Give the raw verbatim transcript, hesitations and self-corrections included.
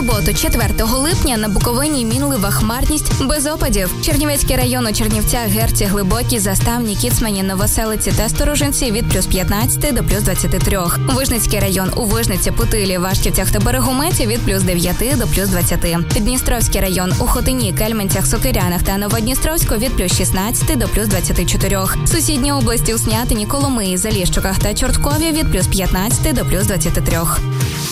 суботу, четвертого липня, на Буковині мінлива хмарність без опадів. Чернівецький район у Чернівцях, Герці, Глибокій, Заставні, Кіцмані, Новоселиці та Сторожинці від плюс п'ятнадцяти до плюс двадцяти трьох. Вижницький район у Вижниці, Путилі, Вашківцях та Берегометі від плюс дев'яти до плюс двадцяти. Піддністровський район у Хотині, Кельменцях, Сокирянах та Новодністровську від плюс шістнадцяти до плюс двадцяти чотирьох. Сусідні області у Снятині, Коломиї, Заліщуках та Чорткові від плюс п'ятнадцяти до плюс двадцяти трьох.